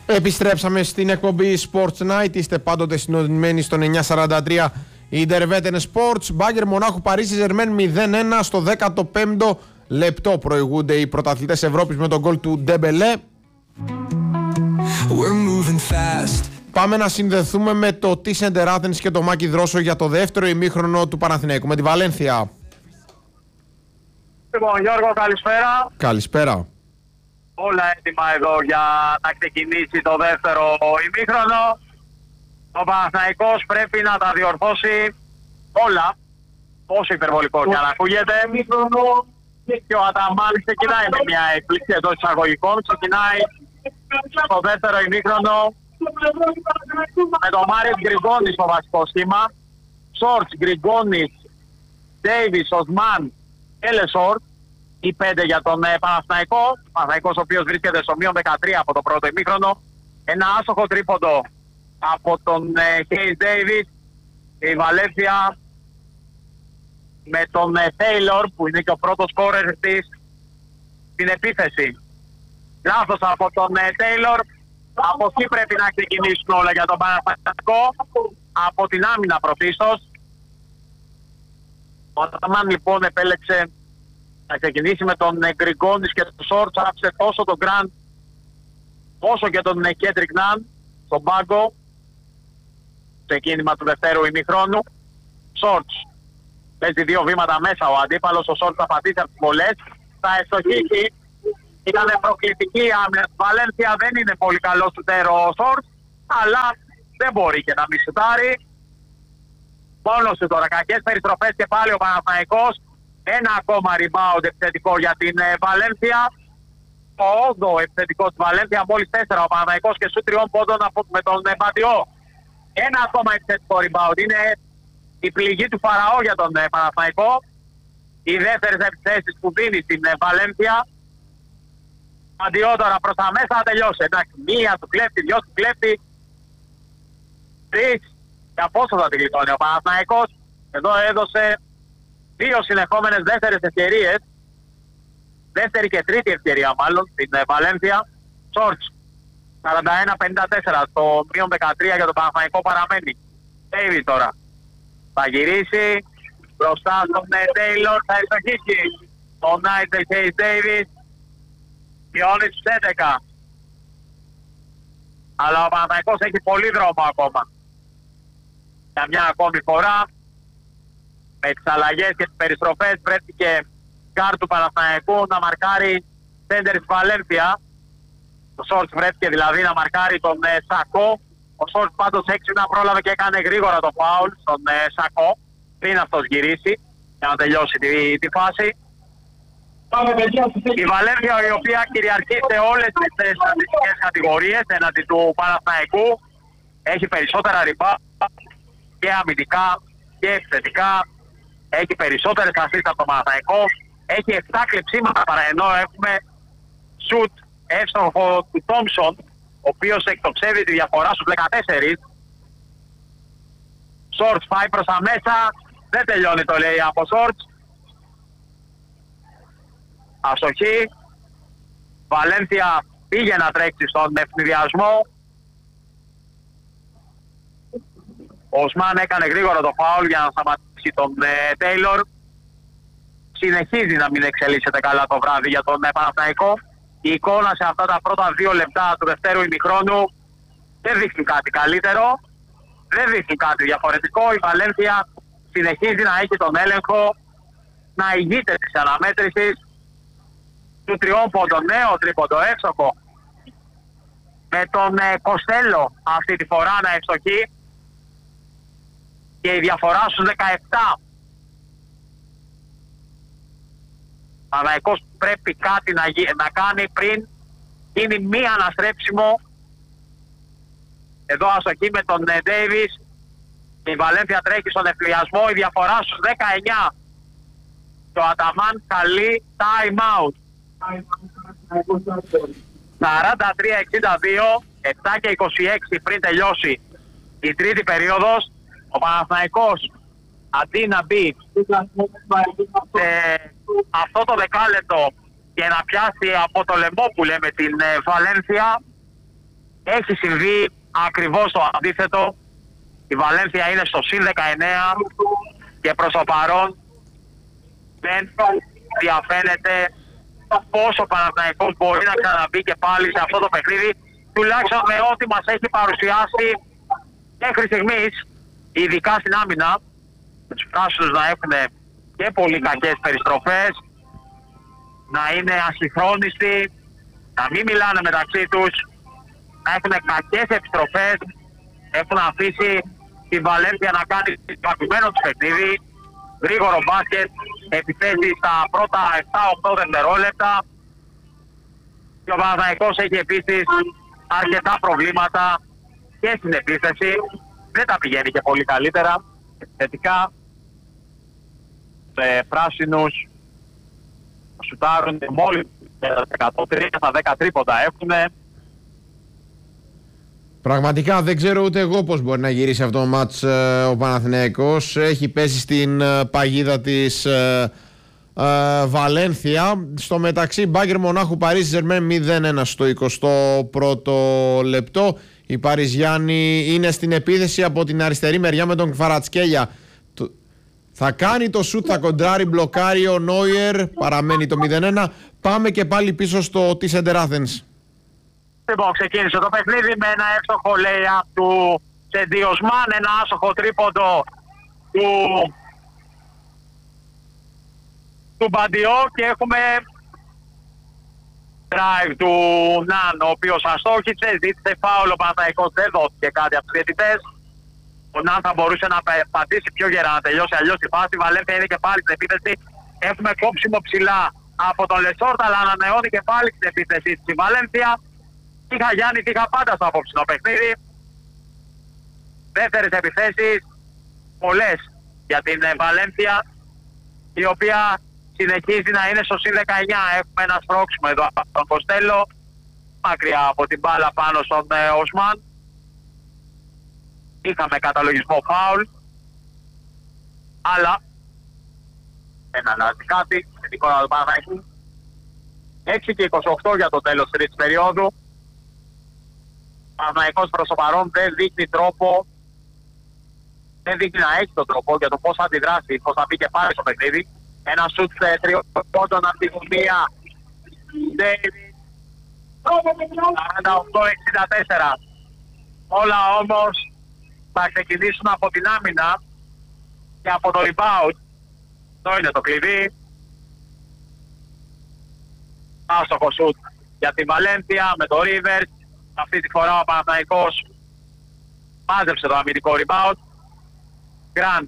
Επιστρέψαμε στην εκπομπή Sports Night. Είστε πάντοτε συντονισμένοι στον 943 Ιντερβέτεν Sports. Μπάγκερ Μονάχου Παρίσι Ζερμέν 0-1 στο 15ο λεπτό. Προηγούνται οι πρωταθλητές Ευρώπης με τον γκολ του Ντεμπελέ. Πάμε να συνδεθούμε με το T-Center Athens και το Μάκη Δρόσο για το δεύτερο ημίχρονο του Παναθηναϊκού με τη Βαλένθια. Λοιπόν, Γιώργο, καλησπέρα. Καλησπέρα. Όλα έτοιμα εδώ για να ξεκινήσει το δεύτερο ημίχρονο. Ο Παναθηναϊκός πρέπει να τα διορθώσει όλα. Όσο υπερβολικό και αν ακούγεται. Και ο Αταμάνης ξεκινάει με μια έκπληξη εντός εισαγωγικών. Ξεκινάει στο δεύτερο ημίχρονο με τον Μάρις Γκριγκόνης στο βασικό σχήμα. Σόρτς, Γκριγκόνης, Ντέιβις, Οσμάν και Λεσόρτ. Οι 5 για τον Παναθηναϊκό. Ο Παναθηναϊκός ο οποίος βρίσκεται στο μείον 13 από το πρώτο ημίχρονο. Ένα άστοχο τρίποντο από τον Χέις Ντέιβις. Η Βαλένθια με τον Τέιλορ που είναι και ο πρώτος σκόρερ της στην επίθεση. Λάθος από τον Τέιλορ. Από εκεί πρέπει να ξεκινήσουν όλα για τον Παναθηναϊκό. Από την άμυνα πρωτίστως. Ο Αταμάν λοιπόν επέλεξε να ξεκινήσει με τον Γκριγκόνης και τον Σόρτς. Άφησε τόσο τον Γκραντ όσο και τον Κέντρικ Ναν στον πάγκο. Ξεκίνημα του δευτέρου ημιχρόνου. Σόρτς παίζει 2 βήματα μέσα ο αντίπαλος. Ο Σόρτς θα πατήσει από τις βολές. Θα ευστοχίσει. Ήταν προκλητική η άμυνα της Βαλένθια. Δεν είναι πολύ καλός σουτέρο ο Σόρτς. Αλλά δεν μπορεί και να μη σουτάρει. Μόνος του τώρα. Κακές περιστροφές και πάλι ο Παναθηναϊκός. Ένα ακόμα rebound επιθετικό για την Βαλένθια. Το 8ο επιθετικό της Βαλένθια. Μόλις 4 ο Παναθηναϊκός και σου 3 πόντων με τον Μπαντιό. Ένα ακόμα επιθετικό rebound. Είναι η πληγή του Φαραώ για τον Παναθηναϊκό. Οι δεύτερες επιθέσεις που δίνει στην Βαλένθια. Μπαντιό τώρα προς τα μέσα θα τελειώσει. Εντάξει, 1 του κλέφτη, 2 του κλέφτη. 3. Για πόσο θα τη γλιτώνει ο Παναθηναϊκός. Εδώ έδωσε 2 συνεχόμενες δεύτερες ευκαιρίες. Δεύτερη και τρίτη ευκαιρία μάλλον στην Βαλένθια. Σόρτς 41-54. Το μείον 13 για τον Παναθηναϊκό παραμένει. Ντέιβις τώρα θα γυρίσει μπροστά στον Τέιλορ. Θα ευστοχίσει τον Νάιτ Χέις Ντέιβις. Μειώνει στους 11. Αλλά ο Παναθηναϊκός έχει πολύ δρόμο ακόμα. Για μια ακόμη φορά με τις αλλαγές και τις περιστροφές βρέθηκε γκάρ του Παναθηναϊκού να μαρκάρει σέντερ της Βαλένθια. Ο Σόρτς βρέθηκε δηλαδή να μαρκάρει τον Σακό. Ο Σόρτς πάντως έξυπνα πρόλαβε και έκανε γρήγορα το φάουλ στον Σακό πριν αυτός γυρίσει για να τελειώσει τη φάση. Η Βαλένθια η οποία κυριαρχεί σε όλες τις στατιστικές κατηγορίες έναντι του Παναθηναϊκού. Έχει περισσότερα ρηπά και αμυντικά και επιθετικά. Έχει περισσότερες ασίστ από το Παναθηναϊκό. Έχει 7 κλεψίματα ενώ έχουμε σουτ εύστοχο του Τόμψον, ο οποίος εκτοξεύει τη διαφορά στους 14. Σόρτς πάει προς τα μέσα. Δεν τελειώνει το λέει από Σόρτς. Αστοχή. Βαλένθια πήγε να τρέξει στον ευνηδιασμό. Ο Οσμάν έκανε γρήγορα το φάουλ για να σταματήσει τον Τέιλορ. Συνεχίζει να μην εξελίσσεται καλά το βράδυ για τον Παναθηναϊκό. Η εικόνα σε αυτά τα πρώτα 2 λεπτά του δευτέρου ημιχρόνου δεν δείχνει κάτι καλύτερο. Δεν δείχνει κάτι διαφορετικό. Η Βαλένθια συνεχίζει να έχει τον έλεγχο, να ηγείται της αναμέτρησης του 3 πόντων. Νέο τρίποντο εύστοχο με τον Κοστέλο αυτή τη φορά να ευστοχεί. Και η διαφορά στους 17. Παναθηναϊκός πρέπει κάτι να κάνει πριν γίνει μη αναστρέψιμο. Εδώ αστοχή με τον Ντέιβις. Η Βαλένθια τρέχει στον εφλιασμό. Η διαφορά στους 19. Το Αταμάν καλεί time out. 43-62. 7 και 26 πριν τελειώσει η τρίτη περίοδος. Ο Παναθηναϊκός αντί να μπει σε αυτό το δεκάλεπτο και να πιάσει από το λαιμό που λέμε την Βαλένθια, Έχει συμβεί ακριβώς το αντίθετο. Η Βαλένθια είναι στο συν 19 και προς το παρόν δεν διαφαίνεται πόσο ο Παναθηναϊκός μπορεί να ξαναμπεί και πάλι σε αυτό το παιχνίδι, τουλάχιστον με ό,τι μας έχει παρουσιάσει μέχρι στιγμής, ειδικά στην άμυνα. Τους πράσινους να έχουν και πολύ κακές περιστροφές, να είναι ασυγχρόνιστοι, να μην μιλάνε μεταξύ τους, να έχουν κακές επιστροφές. Έχουν αφήσει τη Βαλένθια να κάνει το αγαπημένο του παιχνίδι, γρήγορο μπάσκετ, επιθέσει στα πρώτα 7-8 δευτερόλεπτα. Και ο Παναθηναϊκός έχει επίσης αρκετά προβλήματα και στην επίθεση. Δεν τα πηγαίνει και πολύ καλύτερα. Θετικά, σε πράσινους σουτάρουν μόλις 103 στα 10 τρίποντα έχουν. Πραγματικά δεν ξέρω ούτε εγώ πώς μπορεί να γυρίσει αυτό το μάτς ο Παναθηναϊκός. Έχει πέσει στην παγίδα της Βαλένθια. Στο μεταξύ, Μπάγκερ Μονάχου Παρίσι Ζερμέν 0-1 στο 21ο λεπτό. Οι Παριζιάνοι είναι στην επίθεση από την αριστερή μεριά με τον Κβαρατσκέλια. Θα κάνει το σουτ, θα κοντράρει, μπλοκάρει ο Νόιερ, παραμένει το 0-1. Πάμε και πάλι πίσω στο Τίσεντερ Άθενς. Λοιπόν, ξεκίνησε το παιχνίδι με ένα εύστοχο layup του Σεντι Οσμάν, ένα άσοχο τρίποντο του Μπαντιό και έχουμε drive του Ναν, ο οποίος αστόχησε, ζήτησε φάουλ, ο Παναθηναϊκός δεν δόθηκε κάτι από τους διαιτητές. Ο Ναν θα μπορούσε να πατήσει πιο γερά, να τελειώσει αλλιώς τη φάση. Η Βαλένθια είναι και πάλι στην επίθεση. Έχουμε κόψιμο ψηλά από τον Λεσόρτ, αλλά ανανεώνει και πάλι στην επίθεση της Βαλένθια. Είχα Γιάννη, είχα πάντα στο απόψινο παιχνίδι. Δεύτερες επιθέσεις, πολλές για την Βαλένθια, η οποία συνεχίζει να είναι στο συν 19. Έχουμε ένα σπρώξιμο εδώ από τον Κοστέλο, μακριά από την μπάλα πάνω στον Οσμάν. Είχαμε καταλογισμό φάουλ, αλλά δεν αλλάζει κάτι. Θετικό να το Παναθηναϊκού. 6 και 28 για το τέλος της τρίτης περίοδου. Ο Παναθηναϊκός προς το παρόν δεν δείχνει τρόπο, δεν δείχνει να έχει τον τρόπο για το πώς θα αντιδράσει, πώς θα μπει και πάλι στο παιχνίδι. Ένα σουτ τριών πόντων από την Ουμία. 48-64. Όλα όμως θα ξεκινήσουν από την άμυνα και από το rebound. Αυτό είναι το κλειδί. Άστοχο σουτ για τη Βαλένθια με το Rivers. Αυτή τη φορά ο Παναθηναϊκός μάζεψε το αμυντικό rebound. Grant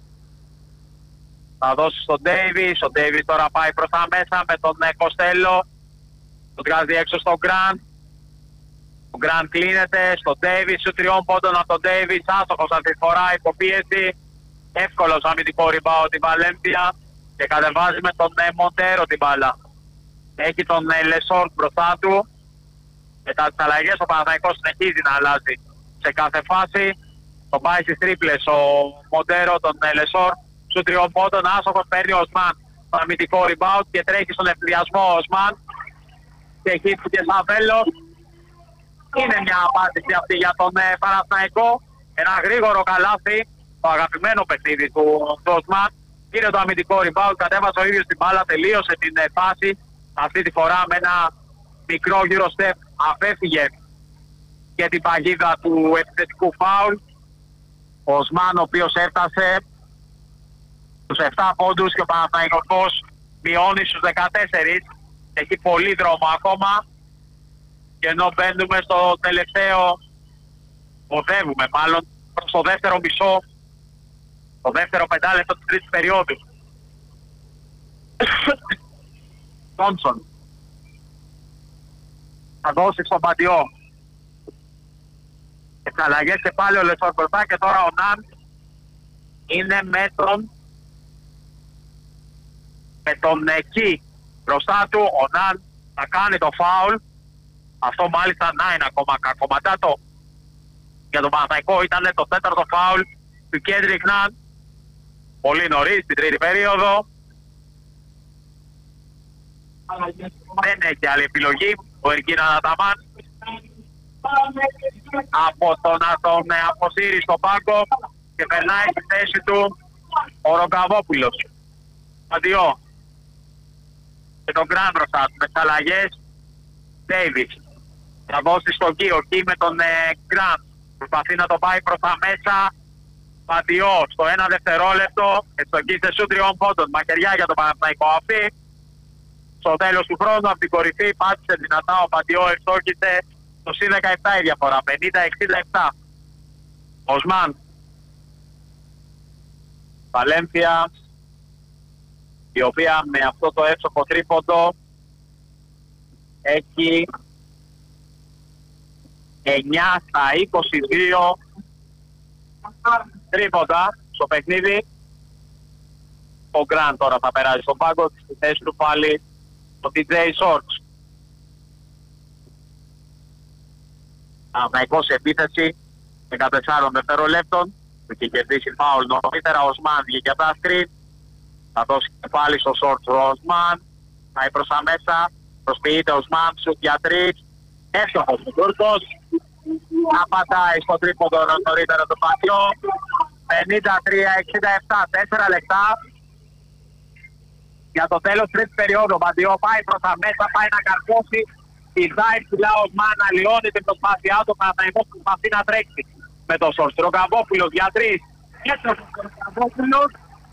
θα δώσει στον Davis. Ο Davis τώρα πάει προς τα μέσα με τον Κοστέλο. Τον βγάζει έξω στον Grant. Ο Grant κλείνεται στον Davis. Σου 3 πόντων από τον Davis. Άστοχος αυτή τη φορά, υποπίεση. Εύκολος αμυντικό rebound η Βαλένθια. Και κατεβάζει με τον Μοντέρο την μπάλα. Έχει τον Λεσόρτ μπροστά του. Μετά τις αλλαγές ο Παναθηναϊκός συνεχίζει να αλλάζει σε κάθε φάση. Το πάει στις τρίπλες ο Μοντέρο, τον Λεσόρ. Σου 3 πόντων, άσοχος παίρνει ο Οσμάν το αμυντικό rebound και τρέχει στον ευθυριασμό ο Οσμάν. Και εκεί και σαν βέλος. Είναι μια απάντηση αυτή για τον Παναθηναϊκό. Ένα γρήγορο καλάθι, το αγαπημένο παιχνίδι του Οσμάν. Πήρε το αμυντικό rebound, κατέβασε ο ίδιος την μπάλα, τελείωσε την φάση. Αυτή τη φορά με ένα μικρό γύρω step απέφυγε και την παγίδα του επιθετικού φάουλ. Ο Οσμάν, ο οποίος έφτασε στους 7 πόντους και ο Παναθηναϊκός μειώνει στους 14. Έχει πολύ δρόμο ακόμα και ενώ μπαίνουμε στο τελευταίο, οδεύουμε μάλλον προς το δεύτερο μισό, το δεύτερο πεντάλεπτο της τρίτης περίοδου. Τόνσον θα δώσει στον Παντιό. Και τις αλλαγές και πάλι ο Λεσόρ μπροστά και τώρα ο Ναν είναι με τον εκεί μπροστά του. Ο Ναν θα κάνει το φάουλ. Αυτό μάλιστα να είναι ακόμα κακοματάτο. Για τον Παναθηναϊκό ήταν το 4ο φάουλ του Κέντρικ Ναν. Πολύ νωρίς στην τρίτη περίοδο. Δεν έχει άλλη επιλογή ο Ερκίνα Ναταμάν. από το να τον αποσύρει στο πάγκο και περνάει στη θέση του ο Ρογκαβόπουλος. Αντιό. Και τον Γκραν μπροστά του. Με τις αλλαγές Ντέιβιτς. Θα δώσει στον Κίο. Κι με τον Γκραν. Προσπαθεί να το πάει προς τα μέσα. Παντιό στο 1 δευτερόλεπτο. Εστοκή σε σου 3 πόντων. Μαχαιριά για το Παναθηναϊκό. Αυτή στο τέλος του χρόνου από την κορυφή πάτησε δυνατά ο Παντιό. Εστόκησε το συν 17 η διαφορά. 50-67. Οσμάν. Βαλένθια, η οποία με αυτό το εύστοχο τρίποντο έχει 9 στα 22 τρίποντα στο παιχνίδι. Ο Γκραν τώρα θα περάσει στον πάγκο, στη θέση του πάλι το TJ Shorts. Παναθηναϊκός σε επίθεση 14 δευτερολέπτων. Που είχε κερδίσει φάουλ νωρίτερα. Ο Οσμάν βγήκε για τα σκριν. Θα δώσει και πάλι στο Shorts ο Οσμάν. Πάει προς τα μέσα. Προσποιείται ο Οσμάν. Σουτ για 3. Εύστοχος ο Τούρκος. Απαντάει στο τρίποντο νωρίτερα το Πατιό. 53-67. 4 λεπτά. Για το τέλος τρίτης περίοδου. Ο Πατιό πάει προς τα μέσα. Πάει να καρπώσει. Πηδάει ψηλά ο Οσμάν. Αλλοιώνει την προσπάθειά του. Παναθηναϊκός προσπαθεί να τρέξει. Με το Σόρτς. Ρογκαβόπουλος για 3. Έτσι ο Ρογκαβόπουλος.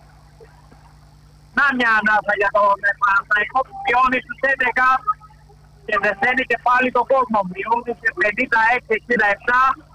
Να μια ανάσα για τον Παναθηναϊκό που μειώνει στους 11 και δεσαίνει και πάλι τον κόσμο. Μειώνει σε 56-67.